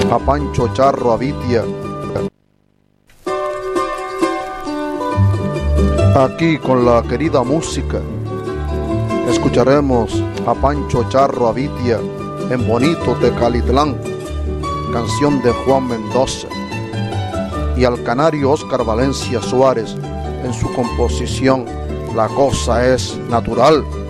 a Pancho Charro Avitia. Aquí con la querida música escucharemos a Pancho Charro Avitia en Bonito Tecalitlán, canción de Juan Mendoza, y al canario Óscar Valencia Suárez en su composición La cosa es natural.